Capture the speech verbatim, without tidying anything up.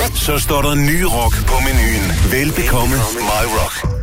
så står der ny rock på menuen. Velbekomme My Rock.